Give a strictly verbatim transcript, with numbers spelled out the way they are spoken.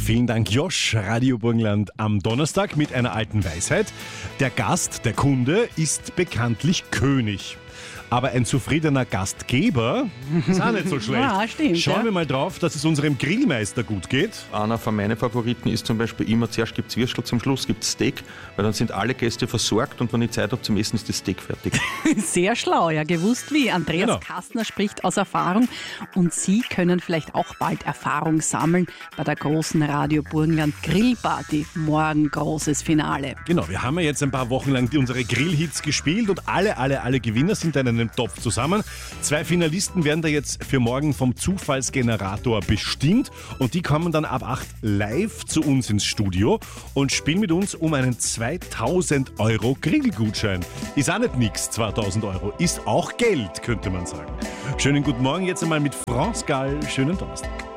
Vielen Dank, Josh. Radio Burgenland am Donnerstag mit einer alten Weisheit. Der Gast, der Kunde, ist bekanntlich König. Aber ein zufriedener Gastgeber ist auch nicht so schlecht. Ja, stimmt, Schauen ja. wir mal drauf, dass es unserem Grillmeister gut geht. Einer von meinen Favoriten ist zum Beispiel immer, zuerst gibt es Würstel, zum Schluss gibt es Steak, weil dann sind alle Gäste versorgt und wenn ich Zeit habe zum Essen, ist das Steak fertig. Sehr schlau, ja, gewusst wie. Andreas Genau. Kastner spricht aus Erfahrung und Sie können vielleicht auch bald Erfahrung sammeln bei der großen Radio Burgenland Grillparty. Morgen großes Finale. Genau, wir haben ja jetzt ein paar Wochen lang die, unsere Grillhits gespielt und alle, alle, alle Gewinner sind in einem Topf zusammen. Zwei Finalisten werden da jetzt für morgen vom Zufallsgenerator bestimmt und die kommen dann ab acht live zu uns ins Studio und spielen mit uns um einen zweitausend Euro Grillgutschein. Ist auch nicht nix, zweitausend Euro. Ist auch Geld, könnte man sagen. Schönen guten Morgen jetzt einmal mit France Gall. Schönen Donnerstag.